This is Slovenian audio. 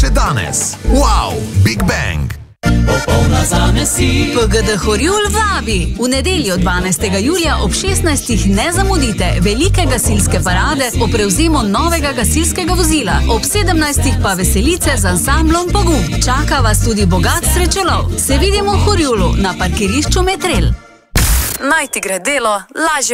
še danes. Wow, Big Bang! Popolna zame si. PGD Horjul vabi. V nedeljo 12. julija ob 16. ne zamudite velike gasilske parade o prevzemu novega gasilskega vozila. Ob 17. pa veselice z ansamblom Pogum. Čaka vas tudi bogat srečolov. Se vidimo v Horjulu na parkirišču Metrel. Naj ti gre delo lažje.